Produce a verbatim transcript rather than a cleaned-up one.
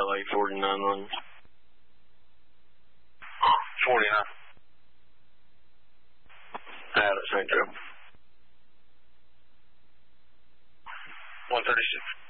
L A forty-nine one. forty-nine. Out at Saint Joe. one thirty-six.